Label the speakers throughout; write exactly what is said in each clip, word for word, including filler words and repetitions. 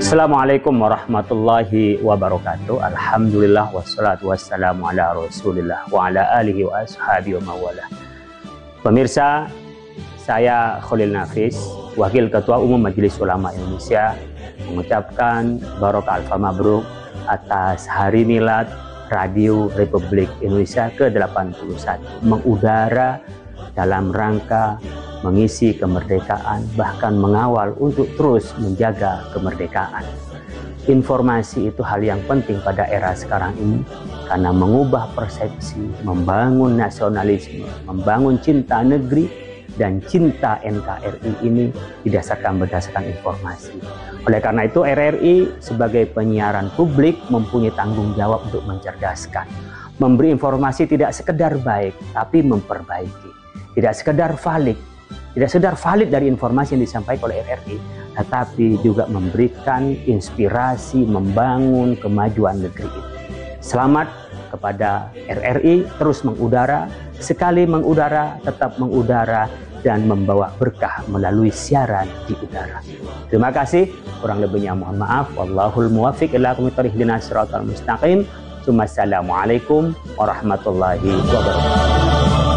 Speaker 1: Assalamualaikum warahmatullahi wabarakatuh. Alhamdulillah wassalatu wassalamu ala Rasulillah wa ala alihi wa ashabihi wa mawala. Pemirsa, saya Khalil Nafis, Wakil Ketua Umum Majelis Ulama Indonesia, mengucapkan barokah alfa mabruk atas Hari Milad Radio Republik Indonesia ke delapan puluh satu, mengudara dalam rangka mengisi kemerdekaan, bahkan mengawal untuk terus menjaga kemerdekaan. Informasi itu hal yang penting pada era sekarang ini, karena mengubah persepsi, membangun nasionalisme, membangun cinta negeri dan cinta N K R I ini didasarkan berdasarkan informasi. Oleh karena itu R R I sebagai penyiaran publik mempunyai tanggung jawab untuk mencerdaskan, memberi informasi tidak sekedar baik, tapi memperbaiki. Tidak sekedar valid, tidak sekedar valid dari informasi yang disampaikan oleh R R I, tetapi juga memberikan inspirasi membangun kemajuan negeri ini. Selamat kepada R R I, terus mengudara, sekali mengudara, tetap mengudara, dan membawa berkah melalui siaran di udara. Terima kasih, kurang lebihnya mohon maaf. Wallahul muwaffiq ila aqwamit thoriq, ihdinas siratal mustaqim. Wassalamualaikum warahmatullahi wabarakatuh.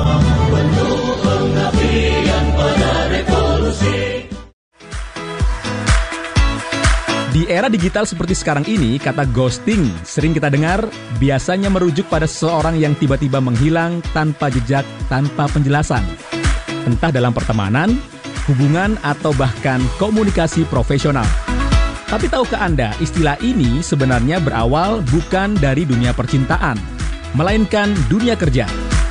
Speaker 2: Di era digital seperti sekarang ini, kata ghosting sering kita dengar, biasanya merujuk pada seseorang yang tiba-tiba menghilang tanpa jejak, tanpa penjelasan. Entah dalam pertemanan, hubungan, atau bahkan komunikasi profesional. Tapi tahukah Anda, istilah ini sebenarnya berawal bukan dari dunia percintaan, melainkan dunia kerja.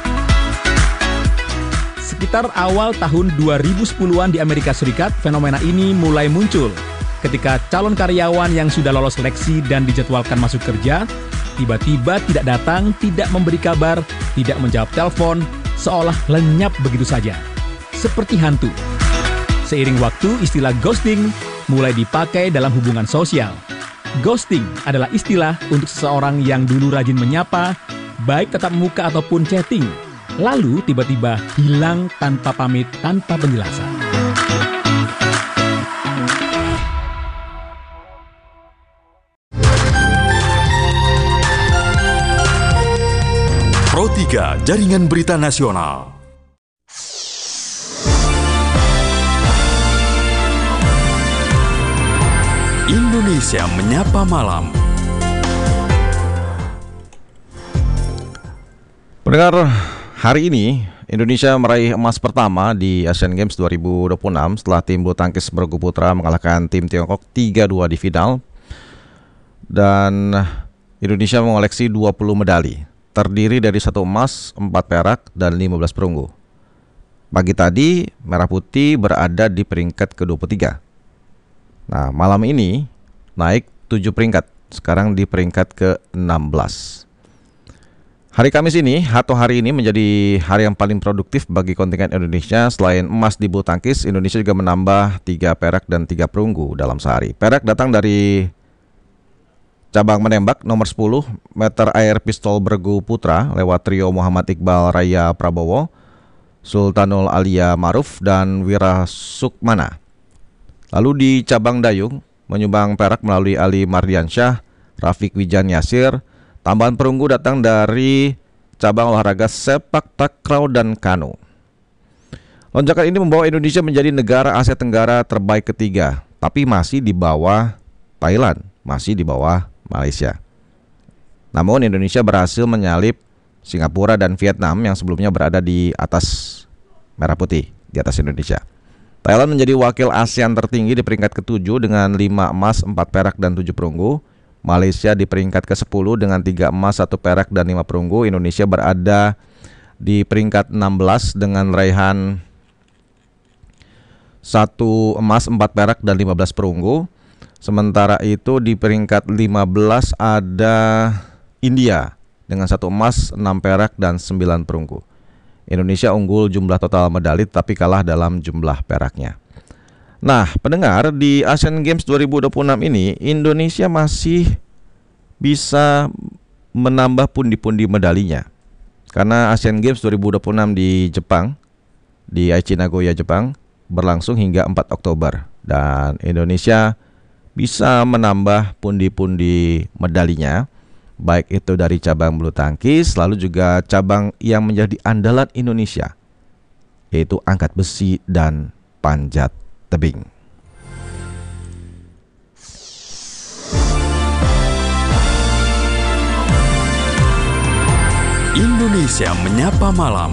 Speaker 2: Sekitar awal tahun dua ribu sepuluhan di Amerika Serikat, fenomena ini mulai muncul ketika calon karyawan yang sudah lolos seleksi dan dijadwalkan masuk kerja, tiba-tiba tidak datang, tidak memberi kabar, tidak menjawab telepon, seolah lenyap begitu saja. Seperti hantu. Seiring waktu, istilah ghosting mulai dipakai dalam hubungan sosial. Ghosting adalah istilah untuk seseorang yang dulu rajin menyapa, baik tatap muka ataupun chatting, lalu tiba-tiba hilang tanpa pamit, tanpa penjelasan.
Speaker 3: Pro tiga Jaringan Berita Nasional. Indonesia Menyapa Malam.
Speaker 4: Pendengar, hari ini Indonesia meraih emas pertama di Asian Games dua ribu dua puluh enam setelah tim bulu tangkis bergu putra mengalahkan tim Tiongkok tiga dua di final. Dan Indonesia mengoleksi dua puluh medali, terdiri dari satu emas, empat perak, dan lima belas perunggu. Pagi tadi, Merah Putih berada di peringkat ke dua puluh tiga. Nah, malam ini naik tujuh peringkat, sekarang di peringkat ke enam belas. Hari Kamis ini atau hari ini menjadi hari yang paling produktif bagi kontingen Indonesia. Selain emas di bulu tangkis, Indonesia juga menambah tiga perak dan tiga perunggu dalam sehari. Perak datang dari cabang menembak nomor sepuluh meter air pistol bergu putra lewat trio Muhammad Iqbal Raya Prabowo, Sultanul Alia Maruf, dan Wira Sukmana. Lalu di cabang dayung menyumbang perak melalui Ali Mardiansyah, Rafiq Wijan Yasir. Tambahan perunggu datang dari cabang olahraga sepak takraw dan kano. Lonjakan ini membawa Indonesia menjadi negara Asia Tenggara terbaik ketiga, tapi masih di bawah Thailand, masih di bawah Malaysia. Namun Indonesia berhasil menyalip Singapura dan Vietnam yang sebelumnya berada di atas Merah Putih, di atas Indonesia. Thailand menjadi wakil ASEAN tertinggi di peringkat ketujuh dengan lima emas, empat perak, dan tujuh perunggu. Malaysia di peringkat ke sepuluh dengan tiga emas, satu perak, dan lima perunggu. Indonesia berada di peringkat enam belas dengan raihan satu emas, empat perak, dan lima belas perunggu. Sementara itu di peringkat lima belas ada India dengan satu emas, enam perak, dan sembilan perunggu. Indonesia unggul jumlah total medali tapi kalah dalam jumlah peraknya. Nah, pendengar, di Asian Games dua ribu dua puluh enam ini Indonesia masih bisa menambah pundi-pundi medalinya. Karena Asian Games dua ribu dua puluh enam di Jepang, di Aichi Nagoya, Jepang, berlangsung hingga empat Oktober. Dan Indonesia bisa menambah pundi-pundi medalinya, baik itu dari cabang bulu tangkis, lalu juga cabang yang menjadi andalan Indonesia, yaitu angkat besi dan panjat tebing.
Speaker 3: Indonesia Menyapa Malam.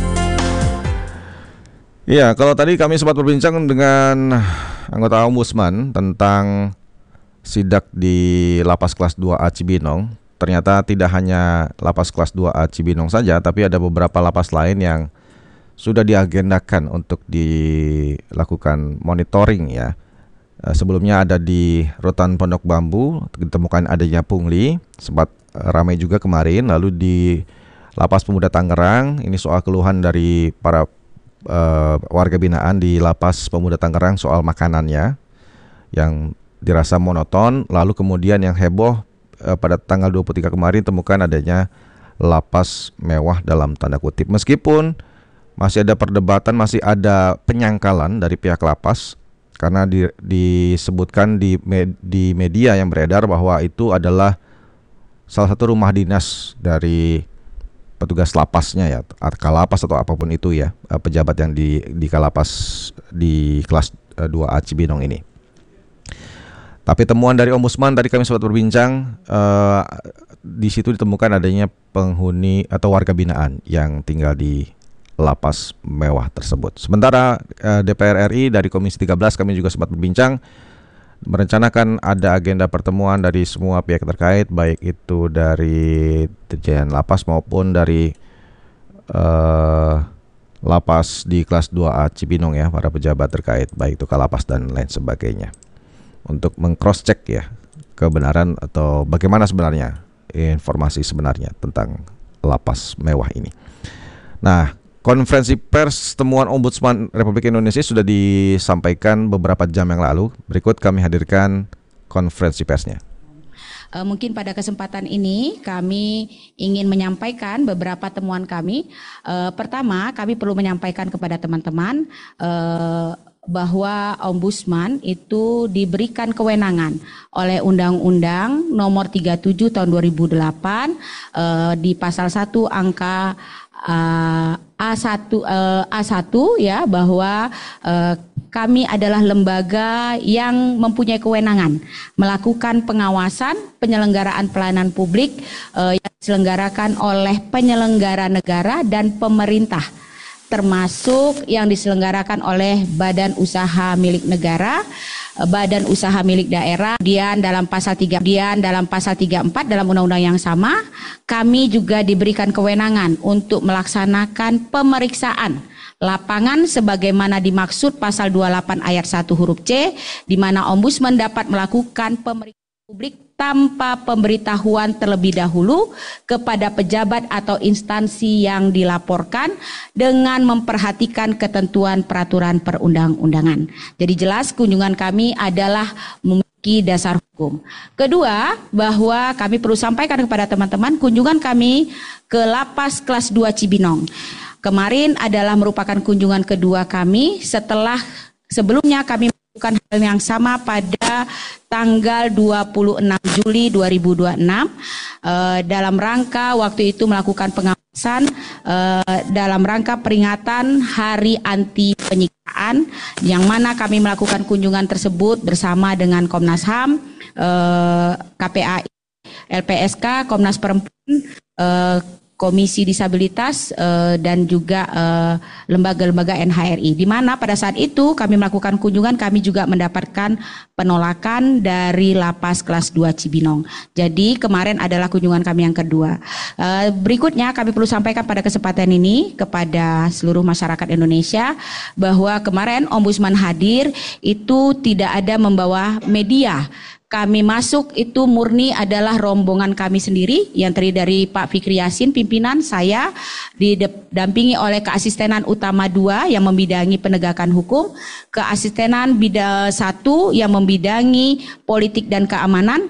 Speaker 4: Ya, kalau tadi kami sempat berbincang dengan anggota Ombudsman tentang sidak di Lapas Kelas dua A Cibinong. Ternyata tidak hanya Lapas Kelas dua A Cibinong saja, tapi ada beberapa lapas lain yang sudah diagendakan untuk dilakukan monitoring ya. Sebelumnya ada di Rutan Pondok Bambu, ditemukan adanya pungli, sempat ramai juga kemarin. Lalu di Lapas Pemuda Tangerang, ini soal keluhan dari para uh, warga binaan di Lapas Pemuda Tangerang soal makanannya yang dirasa monoton. Lalu kemudian yang heboh uh, pada tanggal dua puluh tiga kemarin temukan adanya lapas mewah dalam tanda kutip. Meskipun masih ada perdebatan, masih ada penyangkalan dari pihak lapas karena di, disebutkan di, med, di media yang beredar bahwa itu adalah salah satu rumah dinas dari petugas lapasnya ya, Kalapas atau apapun itu ya, pejabat yang di di Kalapas di kelas dua A Cibinong ini. Tapi temuan dari Ombudsman tadi kami sempat berbincang, eh, di situ ditemukan adanya penghuni atau warga binaan yang tinggal di lapas mewah tersebut. Sementara eh, D P R R I dari Komisi tiga belas kami juga sempat berbincang, merencanakan ada agenda pertemuan dari semua pihak terkait, baik itu dari Dirjen Lapas maupun dari uh, lapas di kelas dua A Cibinong ya, para pejabat terkait, baik itu Kalapas dan lain sebagainya, untuk meng-cross check ya kebenaran atau bagaimana sebenarnya informasi sebenarnya tentang lapas mewah ini. Nah, konferensi pers temuan Ombudsman Republik Indonesia sudah disampaikan beberapa jam yang lalu. Berikut kami hadirkan konferensi persnya.
Speaker 5: Uh, mungkin pada kesempatan ini kami ingin menyampaikan beberapa temuan kami. Uh, pertama, kami perlu menyampaikan kepada teman-teman uh, bahwa Ombudsman itu diberikan kewenangan oleh Undang-Undang Nomor tiga puluh tujuh Tahun dua ribu delapan uh, di pasal satu angka Uh, A satu uh, A satu ya, bahwa uh, kami adalah lembaga yang mempunyai kewenangan melakukan pengawasan penyelenggaraan pelayanan publik uh, yang diselenggarakan oleh penyelenggara negara dan pemerintah, termasuk yang diselenggarakan oleh badan usaha milik negara, badan usaha milik daerah. Kemudian dalam pasal tiga, kemudian dalam pasal tiga puluh empat dalam undang-undang yang sama, kami juga diberikan kewenangan untuk melaksanakan pemeriksaan lapangan sebagaimana dimaksud pasal dua puluh delapan ayat satu huruf C, di mana Ombudsman dapat melakukan pemeriksaan publik tanpa pemberitahuan terlebih dahulu kepada pejabat atau instansi yang dilaporkan dengan memperhatikan ketentuan peraturan perundang-undangan. Jadi jelas kunjungan kami adalah memiliki dasar hukum. Kedua, bahwa kami perlu sampaikan kepada teman-teman, kunjungan kami ke Lapas Kelas dua Cibinong kemarin adalah merupakan kunjungan kedua kami setelah sebelumnya kami melakukan hal yang sama pada tanggal dua puluh enam Juli dua ribu dua puluh enam uh, dalam rangka waktu itu melakukan pengawasan uh, dalam rangka peringatan Hari Anti Penyiksaan, yang mana kami melakukan kunjungan tersebut bersama dengan Komnas H A M, uh, K P A I, L P S K, Komnas Perempuan, uh, Komisi Disabilitas uh, dan juga uh, lembaga-lembaga N H R I, di mana pada saat itu kami melakukan kunjungan, kami juga mendapatkan penolakan dari Lapas Kelas dua Cibinong. Jadi kemarin adalah kunjungan kami yang kedua. Uh, berikutnya kami perlu sampaikan pada kesempatan ini kepada seluruh masyarakat Indonesia bahwa kemarin Ombudsman hadir itu tidak ada membawa media. Kami masuk itu murni adalah rombongan kami sendiri yang terdiri dari Pak Fikri Yasin pimpinan, saya didampingi oleh keasistenan utama dua yang membidangi penegakan hukum, keasistenan bidang satu yang membidangi politik dan keamanan,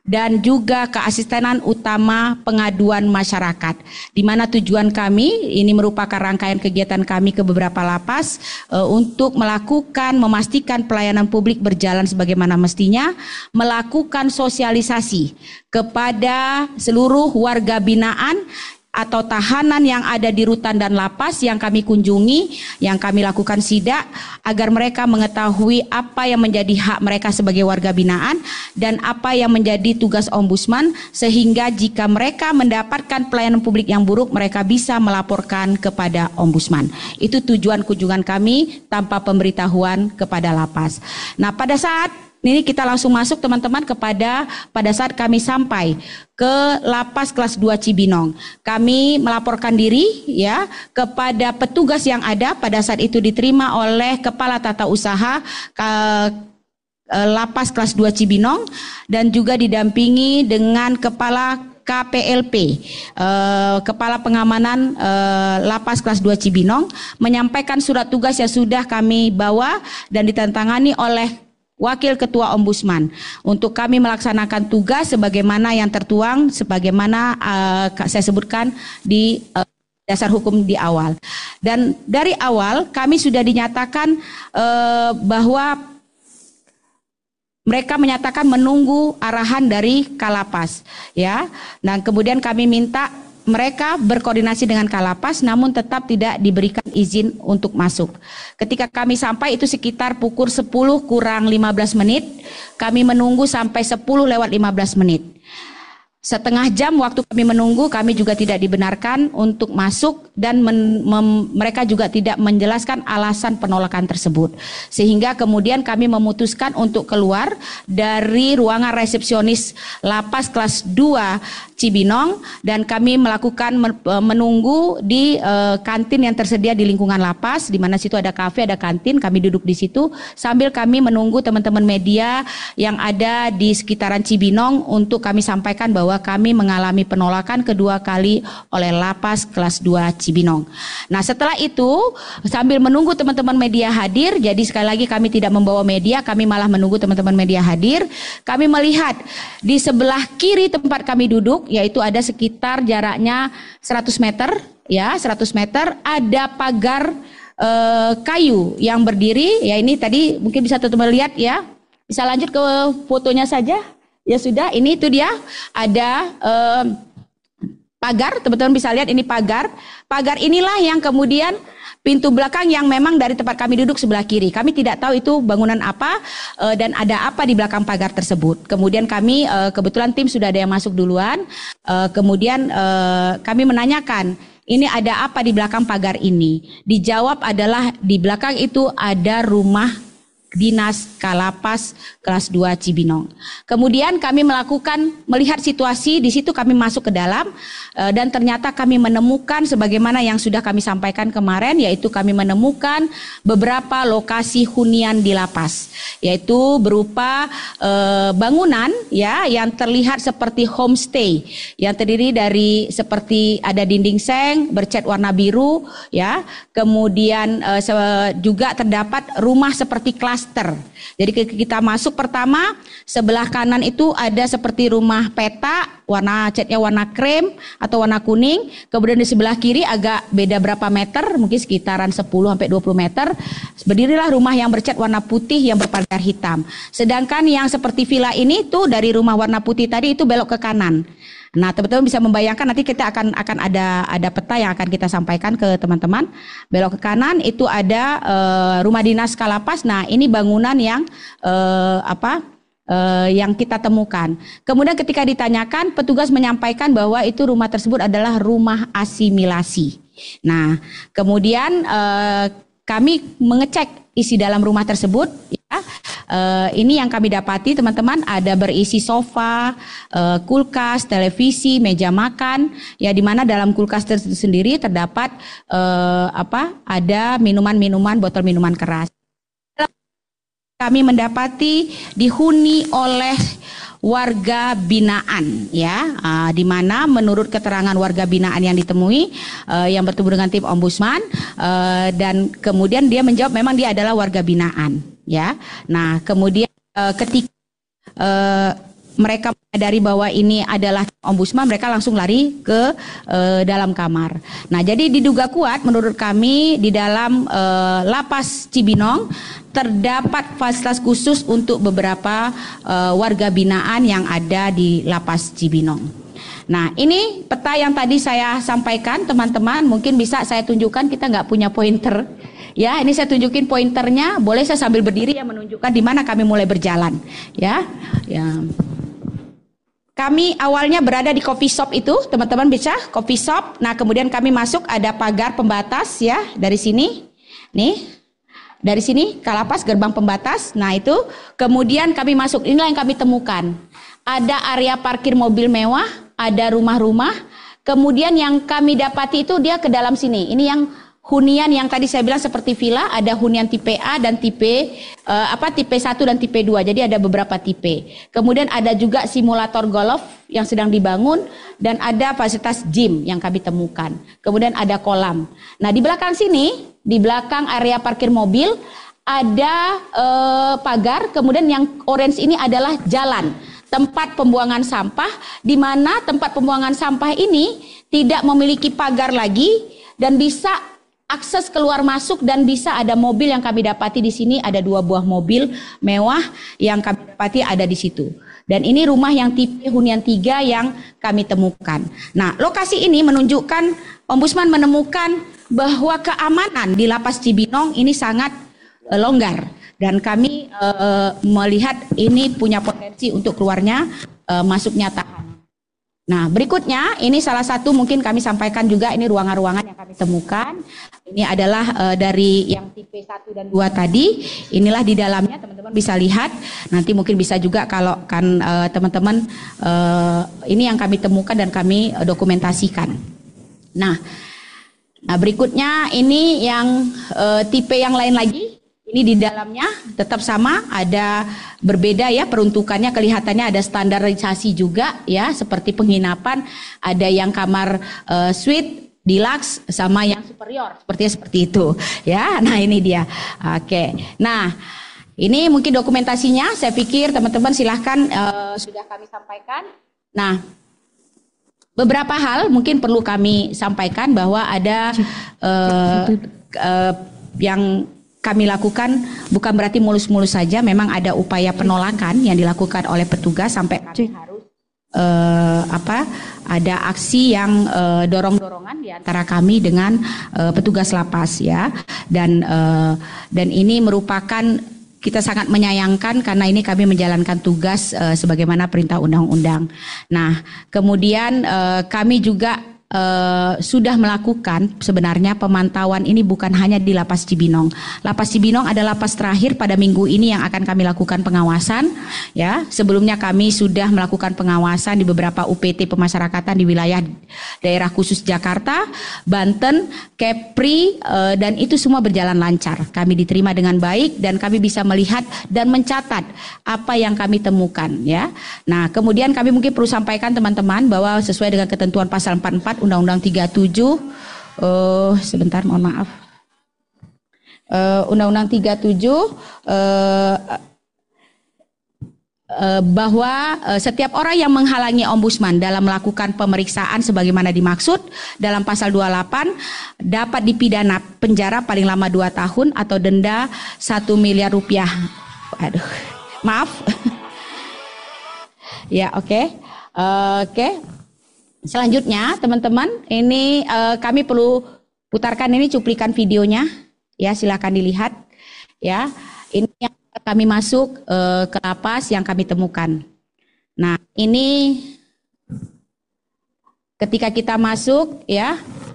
Speaker 5: dan juga keasistenan utama pengaduan masyarakat. Di mana tujuan kami, ini merupakan rangkaian kegiatan kami ke beberapa lapas uh, untuk melakukan, memastikan pelayanan publik berjalan sebagaimana mestinya, melakukan sosialisasi kepada seluruh warga binaan atau tahanan yang ada di rutan dan lapas yang kami kunjungi, yang kami lakukan sidak, agar mereka mengetahui apa yang menjadi hak mereka sebagai warga binaan dan apa yang menjadi tugas ombudsman, sehingga jika mereka mendapatkan pelayanan publik yang buruk, mereka bisa melaporkan kepada ombudsman. Itu tujuan kunjungan kami tanpa pemberitahuan kepada lapas. Nah, pada saat ini kita langsung masuk teman-teman kepada pada saat kami sampai ke lapas kelas dua Cibinong. Kami melaporkan diri ya kepada petugas yang ada, pada saat itu diterima oleh Kepala Tata Usaha ke, eh, lapas kelas dua Cibinong dan juga didampingi dengan Kepala K P L P, eh, Kepala Pengamanan eh, Lapas kelas dua Cibinong, menyampaikan surat tugas yang sudah kami bawa dan ditandatangani oleh Wakil Ketua Ombudsman untuk kami melaksanakan tugas sebagaimana yang tertuang, sebagaimana uh, saya sebutkan di uh, dasar hukum di awal. Dan dari awal kami sudah dinyatakan uh, bahwa mereka menyatakan menunggu arahan dari Kalapas, ya. Dan kemudian kami minta mereka berkoordinasi dengan Kalapas, namun tetap tidak diberikan izin untuk masuk. Ketika kami sampai itu sekitar pukul sepuluh kurang lima belas menit, kami menunggu sampai sepuluh lewat lima belas menit. Setengah jam waktu kami menunggu, kami juga tidak dibenarkan untuk masuk dan men, mem, mereka juga tidak menjelaskan alasan penolakan tersebut. Sehingga kemudian kami memutuskan untuk keluar dari ruangan resepsionis lapas kelas dua Cibinong dan kami melakukan menunggu di uh, kantin yang tersedia di lingkungan lapas, di mana situ ada kafe, ada kantin. Kami duduk di situ sambil kami menunggu teman-teman media yang ada di sekitaran Cibinong untuk kami sampaikan bahwa kami mengalami penolakan kedua kali oleh lapas kelas dua Cibinong. Nah, setelah itu sambil menunggu teman-teman media hadir, jadi sekali lagi kami tidak membawa media, kami malah menunggu teman-teman media hadir. Kami melihat di sebelah kiri tempat kami duduk, yaitu ada sekitar jaraknya seratus meter, ya seratus meter, ada pagar eh, kayu yang berdiri, ya ini tadi mungkin bisa teman-teman lihat ya. Bisa lanjut ke fotonya saja. Ya sudah, ini itu dia ada eh, pagar, teman-teman bisa lihat ini pagar. Pagar inilah yang kemudian pintu belakang yang memang dari tempat kami duduk sebelah kiri. Kami tidak tahu itu bangunan apa eh, dan ada apa di belakang pagar tersebut. Kemudian kami eh, kebetulan tim sudah ada yang masuk duluan. Eh, kemudian eh, kami menanyakan, ini ada apa di belakang pagar ini? Dijawab adalah di belakang itu ada rumah Dinas Kalapas kelas dua Cibinong. Kemudian kami melakukan melihat situasi, di situ kami masuk ke dalam e, dan ternyata kami menemukan sebagaimana yang sudah kami sampaikan kemarin, yaitu kami menemukan beberapa lokasi hunian di lapas, yaitu berupa e, bangunan ya yang terlihat seperti homestay yang terdiri dari seperti ada dinding seng bercat warna biru ya. Kemudian e, juga terdapat rumah seperti kelas. Jadi kita masuk pertama, sebelah kanan itu ada seperti rumah peta, warna catnya warna krem atau warna kuning. Kemudian di sebelah kiri agak beda berapa meter, mungkin sekitaran sepuluh sampai dua puluh meter, berdirilah rumah yang bercat warna putih yang berpagar hitam. Sedangkan yang seperti villa ini tuh dari rumah warna putih tadi itu belok ke kanan. Nah, teman-teman bisa membayangkan, nanti kita akan akan ada ada peta yang akan kita sampaikan ke teman-teman. Belok ke kanan itu ada uh, rumah dinas Kalapas. Nah, ini bangunan yang uh, apa? Uh, yang kita temukan. Kemudian ketika ditanyakan, petugas menyampaikan bahwa itu rumah tersebut adalah rumah asimilasi. Nah, kemudian uh, kami mengecek isi dalam rumah tersebut. Ya. Uh, ini yang kami dapati teman-teman, ada berisi sofa, uh, kulkas, televisi, meja makan. Ya, di mana dalam kulkas tersebut sendiri terdapat uh, apa? Ada minuman-minuman, botol minuman keras. Kami mendapati dihuni oleh warga binaan, ya, uh, di mana menurut keterangan warga binaan yang ditemui, uh, yang bertemu dengan tim ombudsman, uh, dan kemudian dia menjawab memang dia adalah warga binaan, ya. Nah, kemudian uh, ketika uh, mereka menyadari bahwa ini adalah ombudsman, mereka langsung lari ke uh, dalam kamar. Nah, jadi diduga kuat menurut kami di dalam uh, Lapas Cibinong terdapat fasilitas khusus untuk beberapa uh, warga binaan yang ada di Lapas Cibinong. Nah, ini peta yang tadi saya sampaikan, teman-teman, mungkin bisa saya tunjukkan, kita nggak punya pointer. Ya, ini saya tunjukin pointernya, boleh saya sambil berdiri yang menunjukkan di mana kami mulai berjalan. Ya, ya. Kami awalnya berada di coffee shop itu, teman-teman bisa coffee shop. Nah, kemudian kami masuk, ada pagar pembatas ya dari sini. Nih, dari sini ke lapas gerbang pembatas. Nah, itu kemudian kami masuk. Inilah yang kami temukan. Ada area parkir mobil mewah, ada rumah-rumah. Kemudian yang kami dapati itu dia ke dalam sini. Ini yang hunian yang tadi saya bilang seperti villa, ada hunian tipe A dan tipe uh, apa tipe satu dan tipe dua. Jadi ada beberapa tipe. Kemudian ada juga simulator golf yang sedang dibangun dan ada fasilitas gym yang kami temukan. Kemudian ada kolam. Nah, di belakang sini, di belakang area parkir mobil ada uh, pagar, kemudian yang orange ini adalah jalan, tempat pembuangan sampah, di mana tempat pembuangan sampah ini tidak memiliki pagar lagi dan bisa akses keluar masuk, dan bisa ada mobil yang kami dapati di sini, ada dua buah mobil mewah yang kami dapati ada di situ. Dan ini rumah yang tipe hunian tiga yang kami temukan. Nah, lokasi ini menunjukkan Ombudsman menemukan bahwa keamanan di Lapas Cibinong ini sangat uh, longgar, dan kami uh, melihat ini punya potensi untuk keluarnya uh, masuknya tahanan. Nah, berikutnya ini salah satu mungkin kami sampaikan juga, ini ruangan-ruangan yang kami temukan. Ini adalah uh, dari yang tipe satu dan dua tadi. Inilah di dalamnya, teman-teman bisa lihat. Nanti mungkin bisa juga kalau kan uh, teman-teman uh, ini yang kami temukan dan kami uh, dokumentasikan. Nah, nah berikutnya ini yang uh, tipe yang lain lagi. Ini di dalamnya tetap sama, ada berbeda ya peruntukannya, kelihatannya ada standarisasi juga ya, seperti penginapan, ada yang kamar uh, suite, deluxe sama yang superior, sepertinya seperti itu ya. Nah, ini dia. Oke. Nah, ini mungkin dokumentasinya, saya pikir teman-teman silahkan uh, sudah kami sampaikan. Nah, beberapa hal mungkin perlu kami sampaikan bahwa ada uh, uh, yang kami lakukan bukan berarti mulus-mulus saja, memang ada upaya penolakan yang dilakukan oleh petugas sampai kami harus uh, apa ada aksi yang uh, dorong-dorongan di antara kami dengan uh, petugas lapas ya, dan uh, dan ini merupakan, kita sangat menyayangkan karena ini kami menjalankan tugas uh, sebagaimana perintah undang-undang. Nah, kemudian uh, kami juga Uh, sudah melakukan sebenarnya pemantauan ini bukan hanya di Lapas Cibinong. Lapas Cibinong adalah lapas terakhir pada minggu ini yang akan kami lakukan pengawasan. Ya, sebelumnya kami sudah melakukan pengawasan di beberapa U P T pemasyarakatan di wilayah daerah khusus Jakarta, Banten, Kepri, uh, dan itu semua berjalan lancar. Kami diterima dengan baik dan kami bisa melihat dan mencatat apa yang kami temukan. Ya, nah kemudian kami mungkin perlu sampaikan teman-teman bahwa sesuai dengan ketentuan pasal empat puluh empat Undang-Undang tiga puluh tujuh, uh, sebentar mohon maaf, uh, Undang-Undang tiga puluh tujuh uh, uh, bahwa uh, setiap orang yang menghalangi ombudsman dalam melakukan pemeriksaan sebagaimana dimaksud dalam pasal dua puluh delapan dapat dipidana penjara paling lama dua tahun atau denda satu miliar rupiah. Aduh, maaf. Ya, oke, okay. uh, oke. Okay. Selanjutnya teman-teman, ini uh, kami perlu putarkan ini cuplikan videonya ya, silakan dilihat ya. Ini yang kami masuk uh, ke lapas yang kami temukan. Nah, ini ketika kita masuk ya,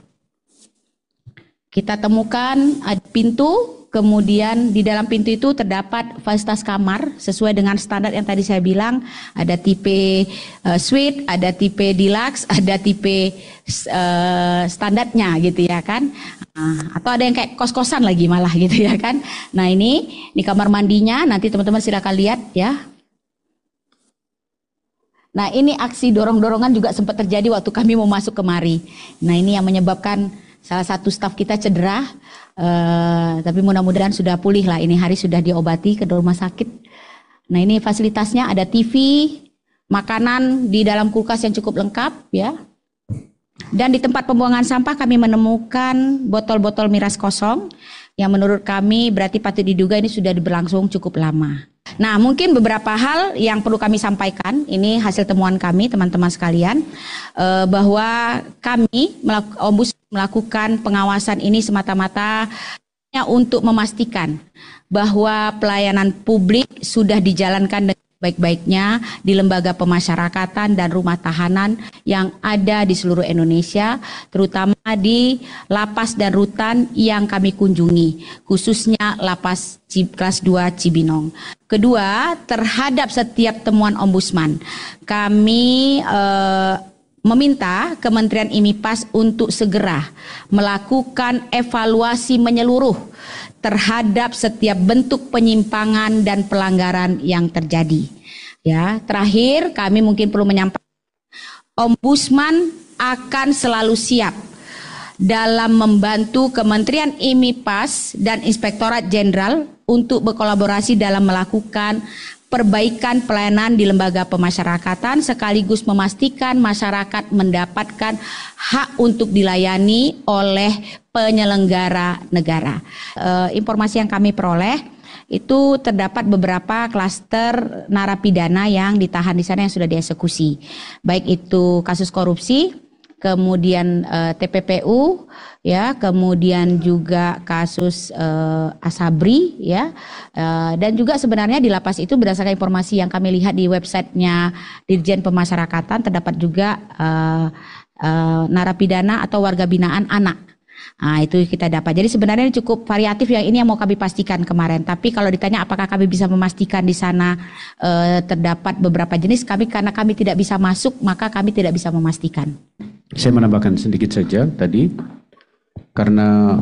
Speaker 5: kita temukan ada pintu. Kemudian di dalam pintu itu terdapat fasilitas kamar sesuai dengan standar yang tadi saya bilang, ada tipe uh, suite, ada tipe deluxe, ada tipe uh, standarnya gitu ya kan. Nah, atau ada yang kayak kos-kosan lagi malah gitu ya kan. Nah, ini di kamar mandinya, nanti teman-teman silakan lihat ya. Nah, ini aksi dorong-dorongan juga sempat terjadi waktu kami mau masuk kemari. Nah, ini yang menyebabkan salah satu staf kita cedera, uh, tapi mudah-mudahan sudah pulih lah. Ini hari sudah diobati ke rumah sakit. Nah, ini fasilitasnya ada T V, makanan di dalam kulkas yang cukup lengkap ya. Dan di tempat pembuangan sampah kami menemukan botol-botol miras kosong yang menurut kami berarti patut diduga ini sudah berlangsung cukup lama. Nah, mungkin beberapa hal yang perlu kami sampaikan, ini hasil temuan kami teman-teman sekalian, eh, bahwa kami melaku, Ombudsman melakukan pengawasan ini semata-mata untuk memastikan bahwa pelayanan publik sudah dijalankan dengan baik-baiknya di lembaga pemasyarakatan dan rumah tahanan yang ada di seluruh Indonesia, terutama di lapas dan rutan yang kami kunjungi, khususnya lapas kelas dua Cibinong. Kedua, terhadap setiap temuan Ombudsman, kami eh, meminta Kementerian IMIPAS untuk segera melakukan evaluasi menyeluruh terhadap setiap bentuk penyimpangan dan pelanggaran yang terjadi. Ya, terakhir kami mungkin perlu menyampaikan, Ombudsman akan selalu siap dalam membantu Kementerian IMIPAS dan Inspektorat Jenderal untuk berkolaborasi dalam melakukan perbaikan pelayanan di lembaga pemasyarakatan sekaligus memastikan masyarakat mendapatkan hak untuk dilayani oleh penyelenggara negara. E, informasi yang kami peroleh itu terdapat beberapa klaster narapidana yang ditahan di sana yang sudah dieksekusi, baik itu kasus korupsi, kemudian eh, T P P U, ya, kemudian juga kasus eh, Asabri, ya, eh, dan juga sebenarnya di lapas itu berdasarkan informasi yang kami lihat di websitenya Dirjen Pemasyarakatan terdapat juga eh, eh, narapidana atau warga binaan anak. Nah, itu kita dapat. Jadi sebenarnya ini cukup variatif yang ini yang mau kami pastikan kemarin. Tapi kalau ditanya apakah kami bisa memastikan di sana eh, terdapat beberapa jenis, kami karena kami tidak bisa masuk maka kami tidak bisa memastikan.
Speaker 6: Saya menambahkan sedikit saja tadi, karena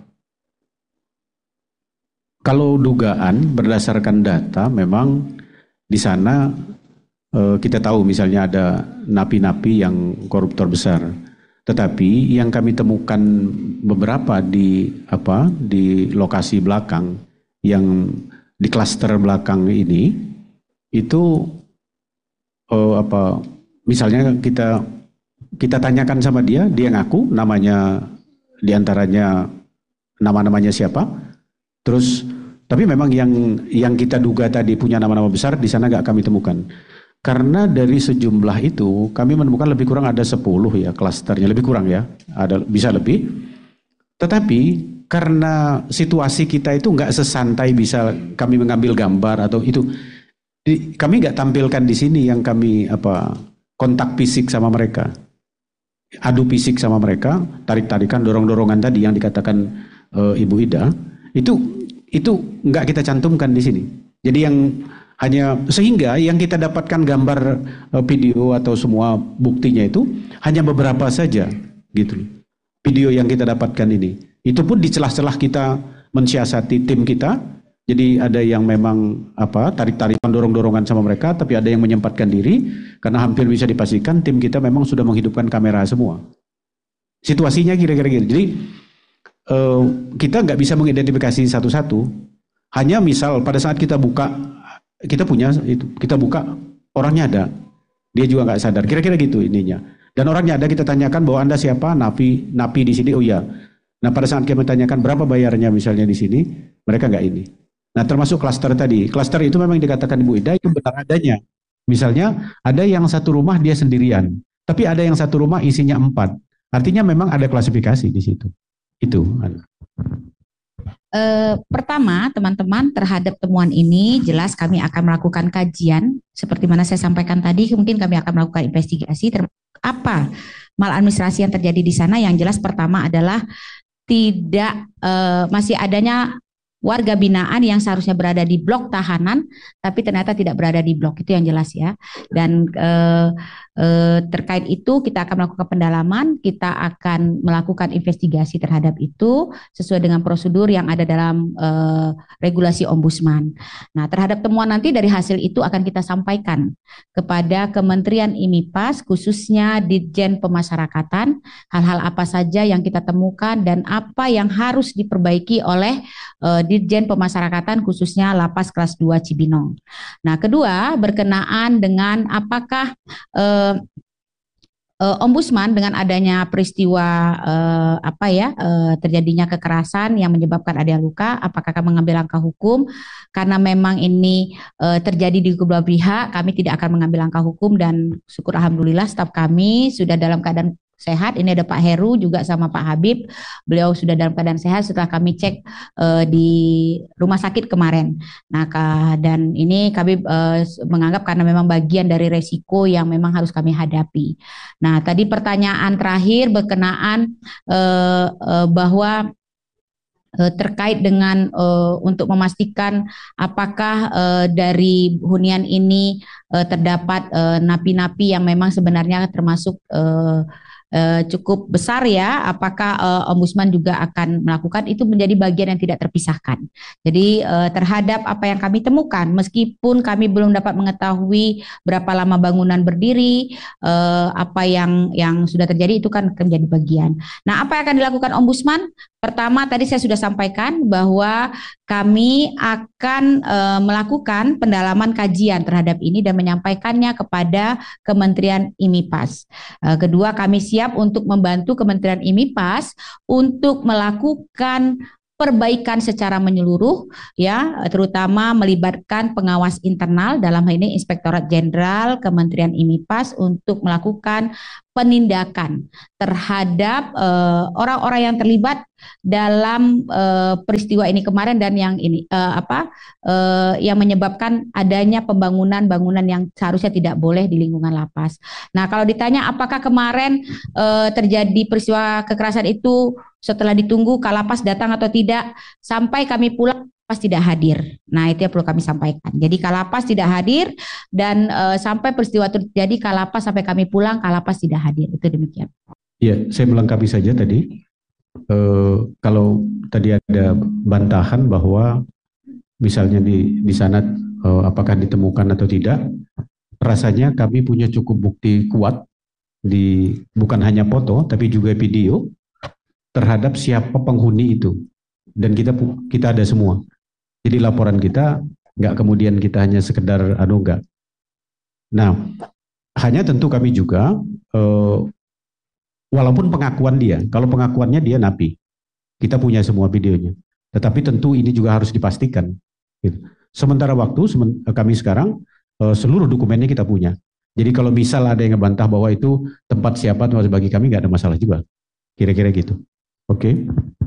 Speaker 6: kalau dugaan berdasarkan data memang di sana eh, kita tahu misalnya ada napi-napi yang koruptor besar. Tetapi yang kami temukan beberapa di apa di lokasi belakang yang di klaster belakang ini itu oh, apa misalnya kita kita tanyakan sama dia, dia ngaku namanya diantaranya nama-namanya siapa, terus tapi memang yang yang kita duga tadi punya nama-nama besar di sana nggak kami temukan. Karena dari sejumlah itu kami menemukan lebih kurang ada sepuluh ya klasternya, lebih kurang ya, ada bisa lebih. Tetapi karena situasi kita itu nggak sesantai bisa kami mengambil gambar atau itu, di, kami nggak tampilkan di sini yang kami apa kontak fisik sama mereka, adu fisik sama mereka, tarik-tarikan, dorong-dorongan tadi yang dikatakan e, Ibu Ida, itu itu nggak kita cantumkan di sini. Jadi yang hanya sehingga yang kita dapatkan gambar video atau semua buktinya itu hanya beberapa saja gitu. Video yang kita dapatkan ini. Itu pun di celah-celah kita mensiasati tim kita. Jadi ada yang memang apa tarik-tarikan dorong-dorongan sama mereka, tapi ada yang menyempatkan diri karena hampir bisa dipastikan tim kita memang sudah menghidupkan kamera semua. Situasinya kira-kira gitu. Jadi eh, kita nggak bisa mengidentifikasi satu-satu. Hanya misal pada saat kita buka kita punya itu, kita buka orangnya ada, dia juga nggak sadar, kira-kira gitu ininya. Dan orangnya ada, kita tanyakan bahwa Anda siapa, napi, napi di sini, oh iya. Nah pada saat kita tanyakan berapa bayarnya misalnya di sini, mereka nggak ini. Nah termasuk klaster tadi, klaster itu memang dikatakan Ibu Ida itu benar adanya. Misalnya ada yang satu rumah dia sendirian, tapi ada yang satu rumah isinya empat. Artinya memang ada klasifikasi di situ. Itu.
Speaker 5: Eh, pertama, teman-teman, terhadap temuan ini jelas kami akan melakukan kajian seperti mana saya sampaikan tadi. Mungkin kami akan melakukan investigasi termasuk apa maladministrasi yang terjadi di sana. Yang jelas pertama adalah tidak eh, masih adanya warga binaan yang seharusnya berada di blok tahanan tapi ternyata tidak berada di blok, itu yang jelas ya. Dan eh, eh, terkait itu kita akan melakukan pendalaman, kita akan melakukan investigasi terhadap itu sesuai dengan prosedur yang ada dalam eh, regulasi Ombudsman. Nah, terhadap temuan nanti dari hasil itu akan kita sampaikan kepada Kementerian IMIPAS khususnya Ditjen Pemasyarakatan, hal-hal apa saja yang kita temukan dan apa yang harus diperbaiki oleh eh, Dirjen Pemasyarakatan khususnya Lapas Kelas dua Cibinong. Nah, kedua berkenaan dengan apakah eh, Uh, Ombudsman dengan adanya peristiwa uh, apa ya uh, terjadinya kekerasan yang menyebabkan ada luka, apakah akan mengambil langkah hukum? Karena memang ini uh, terjadi di kedua pihak, kami tidak akan mengambil langkah hukum dan syukur alhamdulillah staf kami sudah dalam keadaan sehat. Ini ada Pak Heru juga sama Pak Habib. Beliau sudah dalam keadaan sehat setelah kami cek uh, di rumah sakit kemarin. Nah, dan ini kami uh, menganggap karena memang bagian dari resiko yang memang harus kami hadapi. Nah, tadi pertanyaan terakhir berkenaan uh, uh, bahwa terkait dengan uh, untuk memastikan apakah uh, dari hunian ini uh, terdapat uh, napi-napi yang memang sebenarnya termasuk uh, Uh, cukup besar ya, apakah uh, Ombudsman juga akan melakukan itu menjadi bagian yang tidak terpisahkan. Jadi uh, terhadap apa yang kami temukan, meskipun kami belum dapat mengetahui berapa lama bangunan berdiri, uh, apa yang yang sudah terjadi itu kan akan menjadi bagian. Nah, apa yang akan dilakukan Ombudsman? Pertama, tadi saya sudah sampaikan bahwa kami akan e, melakukan pendalaman kajian terhadap ini dan menyampaikannya kepada Kementerian IMIPAS. E, kedua, kami siap untuk membantu Kementerian IMIPAS untuk melakukan perbaikan secara menyeluruh, ya, terutama melibatkan pengawas internal, dalam hal ini Inspektorat Jenderal Kementerian IMIPAS untuk melakukan penindakan terhadap uh, orang-orang yang terlibat dalam uh, peristiwa ini kemarin dan yang ini uh, apa uh, yang menyebabkan adanya pembangunan bangunan yang seharusnya tidak boleh di lingkungan lapas. Nah, kalau ditanya apakah kemarin uh, terjadi peristiwa kekerasan itu setelah ditunggu Kalapas datang atau tidak, sampai kami pulang Kalapas tidak hadir. Nah, itu yang perlu kami sampaikan. Jadi Kalapas tidak hadir dan e, sampai peristiwa terjadi Kalapas sampai kami pulang Kalapas tidak hadir. Itu demikian.
Speaker 6: Iya, saya melengkapi saja tadi. E, kalau tadi ada bantahan bahwa misalnya di di sana e, apakah ditemukan atau tidak, rasanya kami punya cukup bukti kuat di bukan hanya foto tapi juga video terhadap siapa penghuni itu, dan kita kita ada semua. Jadi laporan kita nggak kemudian kita hanya sekedar anu enggak. Nah, hanya tentu kami juga eh, walaupun pengakuan dia, kalau pengakuannya dia napi, kita punya semua videonya. Tetapi tentu ini juga harus dipastikan. Gitu. Sementara waktu semen, kami sekarang eh, seluruh dokumennya kita punya. Jadi kalau misal ada yang ngebantah bahwa itu tempat siapa, tempat bagi kami nggak ada masalah juga. Kira-kira gitu. Oke. Okay.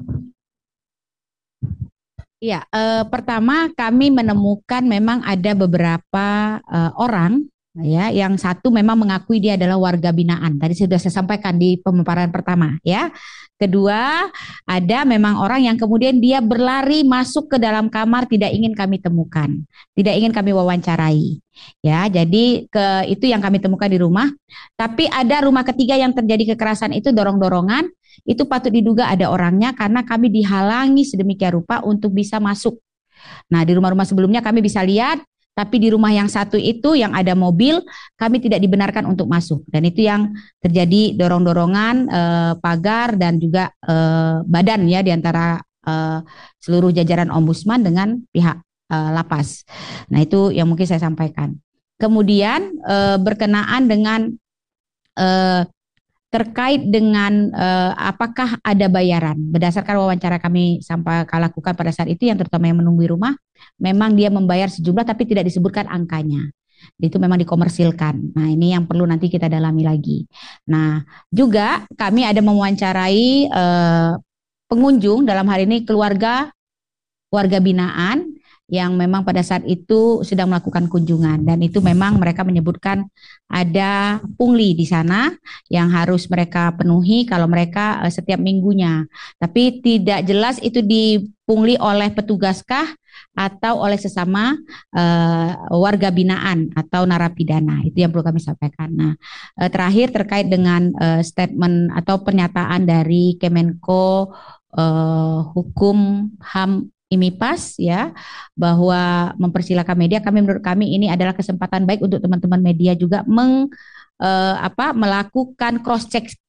Speaker 5: Ya, eh, pertama kami menemukan memang ada beberapa eh, orang ya, yang satu memang mengakui dia adalah warga binaan. Tadi sudah saya sampaikan di pemaparan pertama, ya. Kedua, ada memang orang yang kemudian dia berlari masuk ke dalam kamar, tidak ingin kami temukan, tidak ingin kami wawancarai. Ya, jadi ke itu yang kami temukan di rumah. Tapi ada rumah ketiga yang terjadi kekerasan itu dorong-dorongan. Itu patut diduga ada orangnya karena kami dihalangi sedemikian rupa untuk bisa masuk. Nah, di rumah-rumah sebelumnya kami bisa lihat, tapi di rumah yang satu itu yang ada mobil, kami tidak dibenarkan untuk masuk. Dan itu yang terjadi dorong-dorongan eh, pagar dan juga eh, badan ya di antara eh, seluruh jajaran Ombudsman dengan pihak eh, lapas. Nah, itu yang mungkin saya sampaikan. Kemudian eh, berkenaan dengan eh, terkait dengan uh, apakah ada bayaran. Berdasarkan wawancara kami sampai lakukan pada saat itu yang terutama yang menunggu rumah, memang dia membayar sejumlah tapi tidak disebutkan angkanya. Itu memang dikomersilkan. Nah, ini yang perlu nanti kita dalami lagi. Nah, juga kami ada mewawancarai uh, pengunjung dalam hal ini keluarga warga binaan yang memang pada saat itu sedang melakukan kunjungan, dan itu memang mereka menyebutkan ada pungli di sana yang harus mereka penuhi kalau mereka uh, setiap minggunya. Tapi tidak jelas itu dipungli oleh petugaskah atau oleh sesama uh, warga binaan atau narapidana. Itu yang perlu kami sampaikan. Nah, uh, terakhir terkait dengan uh, statement atau pernyataan dari Kemenko uh, Hukum H A M IMIPAS ya, bahwa mempersilakan media, kami menurut kami ini adalah kesempatan baik untuk teman-teman media juga meng eh, apa melakukan cross check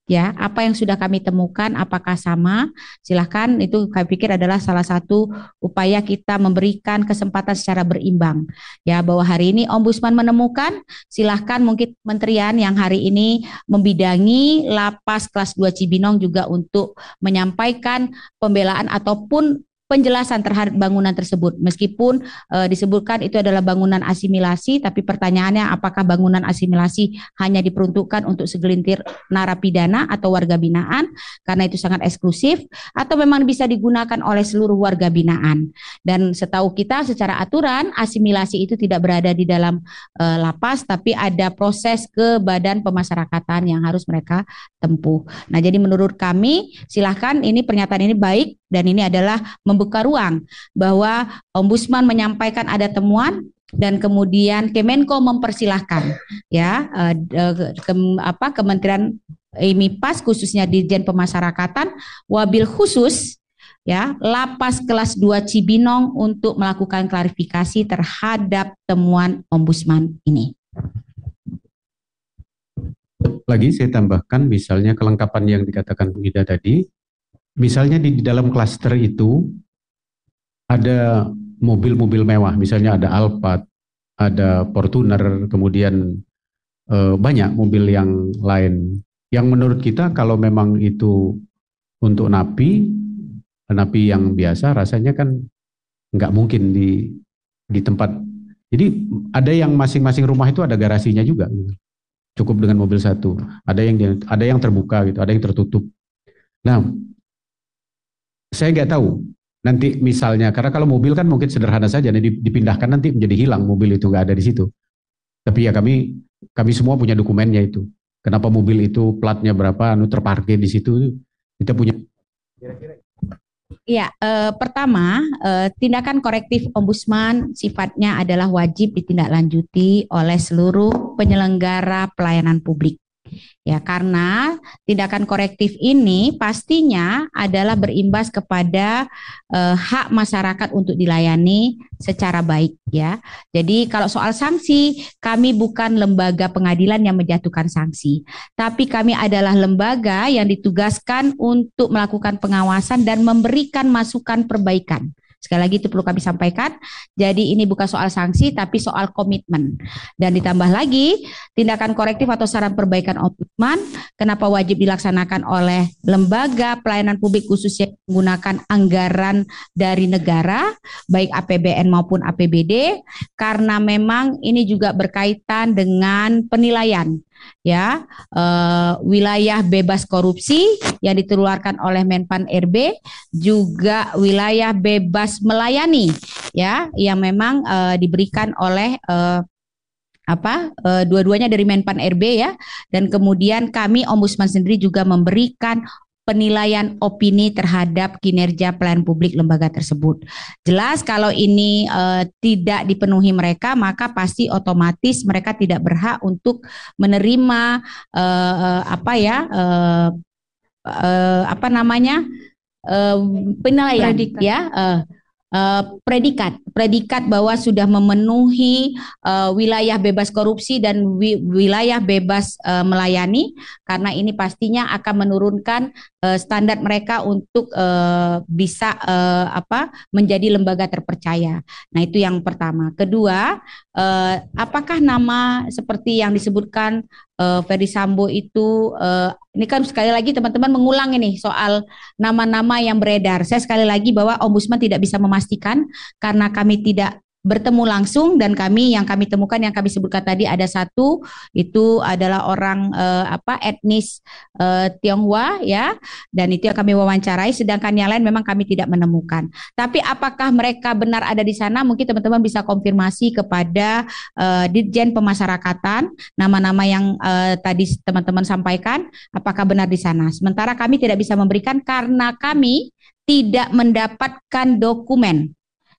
Speaker 5: ya, apa yang sudah kami temukan apakah sama? Silahkan, itu kami pikir adalah salah satu upaya kita memberikan kesempatan secara berimbang. Ya, bahwa hari ini Ombudsman menemukan, silahkan mungkin kementerian yang hari ini membidangi lapas kelas dua Cibinong juga untuk menyampaikan pembelaan ataupun penjelasan terhadap bangunan tersebut. Meskipun e, disebutkan itu adalah bangunan asimilasi, tapi pertanyaannya apakah bangunan asimilasi hanya diperuntukkan untuk segelintir narapidana atau warga binaan, karena itu sangat eksklusif, atau memang bisa digunakan oleh seluruh warga binaan. Dan setahu kita secara aturan, asimilasi itu tidak berada di dalam e, lapas, tapi ada proses ke badan pemasyarakatan yang harus mereka tempuh. Nah, jadi menurut kami, silahkan, ini pernyataan ini baik, dan ini adalah membuka ruang bahwa Ombudsman menyampaikan ada temuan dan kemudian Kemenko mempersilahkan ya eh, ke, apa Kementerian MIPAS khususnya Dirjen Pemasyarakatan wabil khusus ya Lapas kelas dua Cibinong untuk melakukan klarifikasi terhadap temuan Ombudsman ini.
Speaker 6: Lagi saya tambahkan misalnya kelengkapan yang dikatakan Bu Ida tadi. Misalnya di, di dalam klaster itu ada mobil-mobil mewah, misalnya ada Alphard, ada Fortuner, kemudian eh, banyak mobil yang lain. Yang menurut kita kalau memang itu untuk napi, napi yang biasa rasanya kan nggak mungkin di di tempat. Jadi ada yang masing-masing rumah itu ada garasinya juga, cukup dengan mobil satu. Ada yang ada yang terbuka gitu, ada yang tertutup. Nah, saya nggak tahu nanti misalnya, karena kalau mobil kan mungkin sederhana saja, dipindahkan nanti menjadi hilang mobil itu nggak ada di situ. Tapi ya kami kami semua punya dokumennya itu. Kenapa mobil itu platnya berapa, anu terparkir di situ, kita punya.
Speaker 5: Ya, eh, pertama eh, tindakan korektif Ombudsman sifatnya adalah wajib ditindaklanjuti oleh seluruh penyelenggara pelayanan publik. Ya, karena tindakan korektif ini pastinya adalah berimbas kepada eh, hak masyarakat untuk dilayani secara baik ya. Jadi kalau soal sanksi, kami bukan lembaga pengadilan yang menjatuhkan sanksi, tapi kami adalah lembaga yang ditugaskan untuk melakukan pengawasan dan memberikan masukan perbaikan. Sekali lagi itu perlu kami sampaikan. Jadi ini bukan soal sanksi tapi soal komitmen. Dan ditambah lagi tindakan korektif atau saran perbaikan Ombudsman kenapa wajib dilaksanakan oleh lembaga pelayanan publik khususnya menggunakan anggaran dari negara baik A P B N maupun A P B D, karena memang ini juga berkaitan dengan penilaian ya eh, wilayah bebas korupsi yang dikeluarkan oleh Menpan R B, juga wilayah bebas melayani ya yang memang eh, diberikan oleh eh, apa eh, dua-duanya dari Menpan R B ya, dan kemudian kami Ombudsman sendiri juga memberikan penilaian opini terhadap kinerja pelayanan publik lembaga tersebut. Jelas kalau ini uh, tidak dipenuhi mereka, maka pasti otomatis mereka tidak berhak untuk menerima uh, uh, apa ya uh, uh, apa namanya uh, penilaian predikat. ya uh, Uh, predikat, predikat bahwa sudah memenuhi uh, wilayah bebas korupsi dan wi wilayah bebas uh, melayani, karena ini pastinya akan menurunkan uh, standar mereka untuk uh, bisa uh, apa menjadi lembaga terpercaya. Nah itu yang pertama. Kedua, uh, apakah nama seperti yang disebutkan uh, Ferdy Sambo itu uh, ini kan sekali lagi teman-teman mengulang ini soal nama-nama yang beredar. Saya sekali lagi bahwa Ombudsman tidak bisa memastikan karena kami tidak bertemu langsung, dan kami yang kami temukan yang kami sebutkan tadi ada satu itu adalah orang eh, apa etnis eh, Tionghoa ya, dan itu yang kami wawancarai, sedangkan yang lain memang kami tidak menemukan. Tapi apakah mereka benar ada di sana, mungkin teman-teman bisa konfirmasi kepada eh, Dirjen Pemasyarakatan nama-nama yang eh, tadi teman-teman sampaikan apakah benar di sana. Sementara kami tidak bisa memberikan karena kami tidak mendapatkan dokumen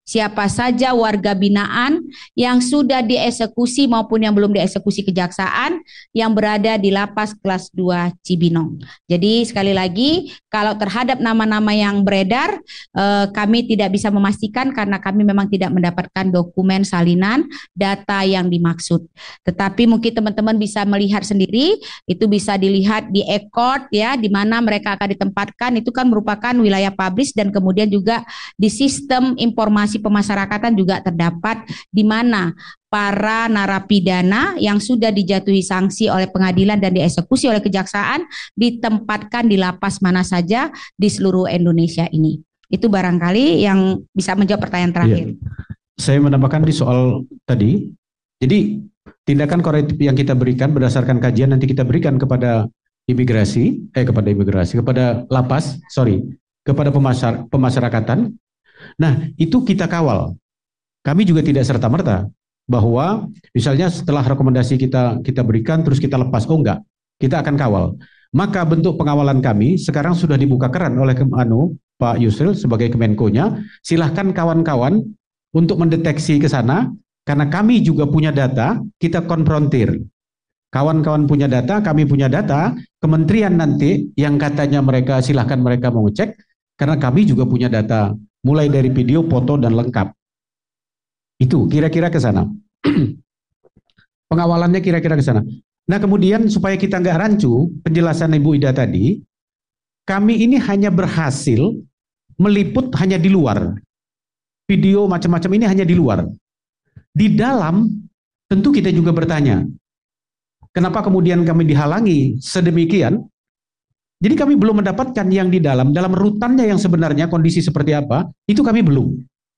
Speaker 5: siapa saja warga binaan yang sudah dieksekusi maupun yang belum dieksekusi kejaksaan yang berada di lapas kelas dua Cibinong. Jadi sekali lagi, kalau terhadap nama-nama yang beredar, eh, kami tidak bisa memastikan karena kami memang tidak mendapatkan dokumen salinan data yang dimaksud. Tetapi mungkin teman-teman bisa melihat sendiri, itu bisa dilihat di e-court ya, di mana mereka akan ditempatkan, itu kan merupakan wilayah publish, dan kemudian juga di sistem informasi pemasyarakatan juga terdapat di mana para narapidana yang sudah dijatuhi sanksi oleh pengadilan dan dieksekusi oleh kejaksaan ditempatkan di lapas mana saja di seluruh Indonesia ini. Itu barangkali yang bisa menjawab pertanyaan terakhir.
Speaker 6: Ya. Saya menambahkan di soal tadi, jadi tindakan korektif yang kita berikan berdasarkan kajian nanti kita berikan kepada imigrasi, eh kepada imigrasi, kepada lapas, sorry, kepada pemasyar, pemasyarakatan. Nah, itu kita kawal. Kami juga tidak serta-merta bahwa misalnya setelah rekomendasi kita kita berikan terus kita lepas, oh enggak, kita akan kawal. Maka bentuk pengawalan kami sekarang sudah dibuka keran oleh anu Pak Yusril sebagai Kemenko-nya. Silahkan kawan-kawan untuk mendeteksi ke sana, karena kami juga punya data, kita konfrontir. Kawan-kawan punya data, kami punya data, kementerian nanti yang katanya mereka silahkan mereka mau ngecek, karena kami juga punya data, mulai dari video, foto, dan lengkap. Itu kira-kira ke sana. Pengawalannya kira-kira ke sana. Nah kemudian supaya kita nggak rancu, penjelasan Ibu Ida tadi, kami ini hanya berhasil meliput hanya di luar. Video macam-macam ini hanya di luar. Di dalam, tentu kita juga bertanya, kenapa kemudian kami dihalangi sedemikian? Jadi kami belum mendapatkan yang di dalam, dalam rutannya yang sebenarnya kondisi seperti apa, itu kami belum.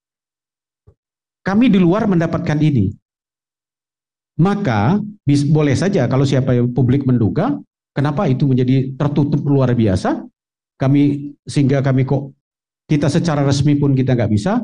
Speaker 6: Kami di luar mendapatkan ini. Maka bis, boleh saja kalau siapa yang publik menduga, kenapa itu menjadi tertutup luar biasa, kami sehingga kami kok kita secara resmi pun kita nggak bisa,